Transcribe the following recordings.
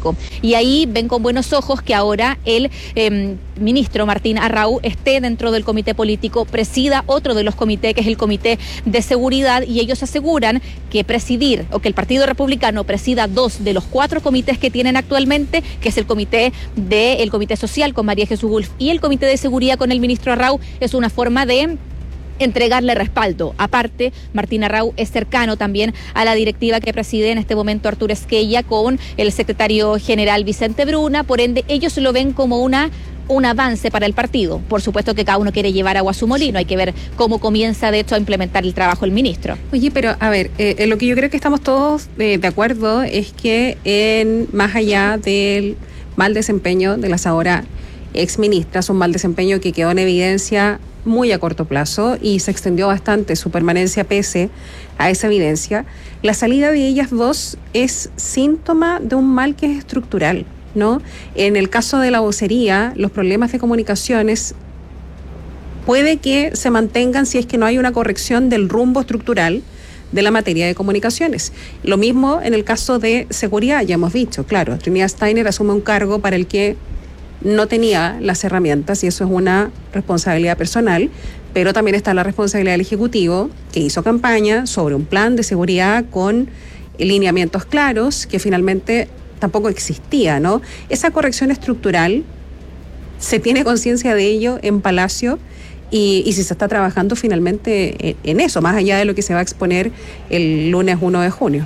político. Y ahí ven con buenos ojos que ahora el ministro Martín Arrau esté dentro del comité político, presida otro de los comités, que es el comité de seguridad, y ellos aseguran que presidir, o que el Partido Republicano presida 2 de los 4 comités que tienen actualmente, que es el comité social con María Jesús Wolf y el comité de seguridad con el ministro Arrau, es una forma de entregarle respaldo. Aparte, Martín Arrau es cercano también a la directiva que preside en este momento Arturo Esquella con el secretario general Vicente Bruna, por ende ellos lo ven como un avance para el partido. Por supuesto que cada uno quiere llevar agua a su molino, hay que ver cómo comienza de hecho a implementar el trabajo el ministro. Oye, pero a ver, en lo que yo creo que estamos todos de acuerdo es que más allá del mal desempeño de las ahora exministras, un mal desempeño que quedó en evidencia muy a corto plazo y se extendió bastante su permanencia pese a esa evidencia, la salida de ellas dos es síntoma de un mal que es estructural, ¿no? En el caso de la vocería, los problemas de comunicaciones puede que se mantengan si es que no hay una corrección del rumbo estructural de la materia de comunicaciones. Lo mismo en el caso de seguridad, ya hemos dicho, claro, Trinidad Steiner asume un cargo para el que no tenía las herramientas y eso es una responsabilidad personal, pero también está la responsabilidad del Ejecutivo, que hizo campaña sobre un plan de seguridad con lineamientos claros que finalmente tampoco existía, ¿no? Esa corrección estructural, se tiene conciencia de ello en Palacio y si se está trabajando finalmente en eso, más allá de lo que se va a exponer el lunes 1 de junio.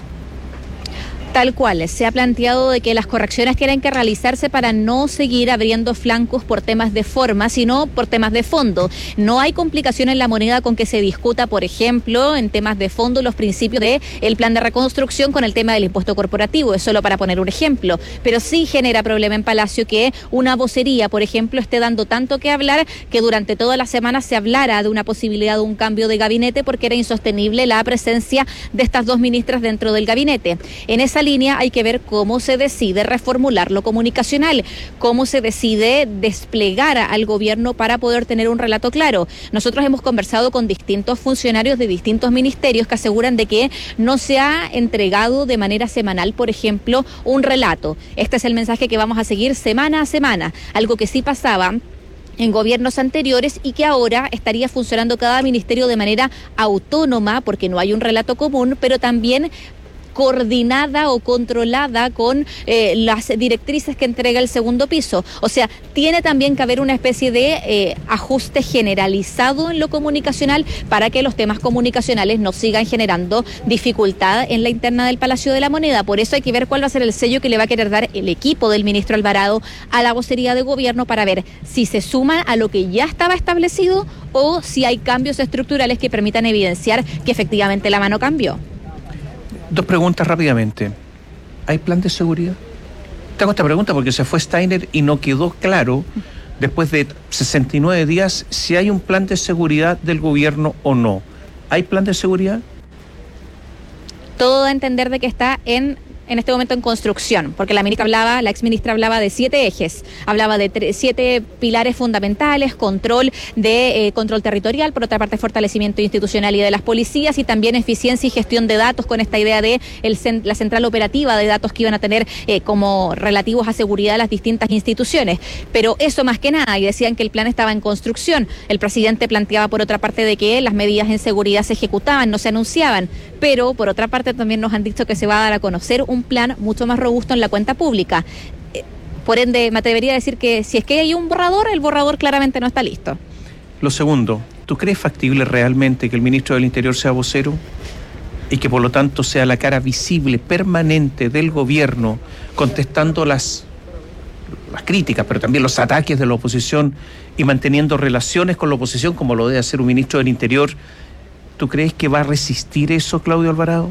Tal cual, se ha planteado de que las correcciones tienen que realizarse para no seguir abriendo flancos por temas de forma, sino por temas de fondo. No hay complicación en la moneda con que se discuta, por ejemplo, en temas de fondo, los principios del plan de reconstrucción con el tema del impuesto corporativo, es solo para poner un ejemplo. Pero sí genera problema en Palacio que una vocería, por ejemplo, esté dando tanto que hablar que durante toda la semana se hablara de una posibilidad de un cambio de gabinete porque era insostenible la presencia de estas 2 ministras dentro del gabinete. En esa línea hay que ver cómo se decide reformular lo comunicacional, cómo se decide desplegar al gobierno para poder tener un relato claro. Nosotros hemos conversado con distintos funcionarios de distintos ministerios que aseguran de que no se ha entregado de manera semanal, por ejemplo, un relato. Este es el mensaje que vamos a seguir semana a semana, algo que sí pasaba en gobiernos anteriores y que ahora estaría funcionando cada ministerio de manera autónoma porque no hay un relato común, pero también coordinada o controlada con las directrices que entrega el segundo piso. O sea, tiene también que haber una especie de ajuste generalizado en lo comunicacional para que los temas comunicacionales no sigan generando dificultad en la interna del Palacio de la Moneda. Por eso hay que ver cuál va a ser el sello que le va a querer dar el equipo del ministro Alvarado a la vocería de gobierno para ver si se suma a lo que ya estaba establecido o si hay cambios estructurales que permitan evidenciar que efectivamente la mano cambió. 2 preguntas rápidamente. ¿Hay plan de seguridad? Te hago esta pregunta porque se fue Steiner y no quedó claro, después de 69 días, si hay un plan de seguridad del gobierno o no. ¿Hay plan de seguridad? Todo da a entender de que está en este momento en construcción, porque la exministra hablaba de 7 ejes, hablaba de 7 pilares fundamentales, control territorial, por otra parte fortalecimiento institucional y de las policías, y también eficiencia y gestión de datos con esta idea de la central operativa de datos que iban a tener como relativos a seguridad las distintas instituciones. Pero eso más que nada, y decían que el plan estaba en construcción. El presidente planteaba por otra parte de que las medidas en seguridad se ejecutaban, no se anunciaban, pero por otra parte también nos han dicho que se va a dar a conocer un plan mucho más robusto en la cuenta pública. Por ende, me atrevería a decir que si es que hay un borrador, el borrador claramente no está listo. Lo segundo, ¿tú crees factible realmente que el ministro del Interior sea vocero y que por lo tanto sea la cara visible, permanente del gobierno, contestando las críticas, pero también los ataques de la oposición y manteniendo relaciones con la oposición como lo debe hacer un ministro del Interior? ¿Tú crees que va a resistir eso, Claudio Alvarado?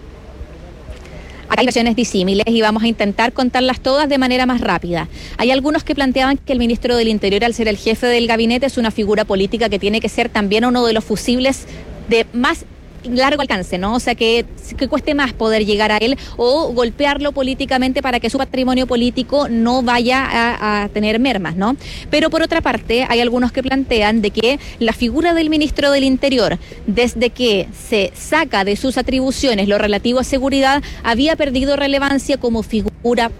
Hay versiones disímiles y vamos a intentar contarlas todas de manera más rápida. Hay algunos que planteaban que el ministro del Interior, al ser el jefe del gabinete, es una figura política que tiene que ser también uno de los fusibles de más largo alcance, ¿no? O sea, que cueste más poder llegar a él o golpearlo políticamente para que su patrimonio político no vaya a tener mermas, ¿no? Pero por otra parte, hay algunos que plantean de que la figura del ministro del Interior, desde que se saca de sus atribuciones lo relativo a seguridad, había perdido relevancia como figura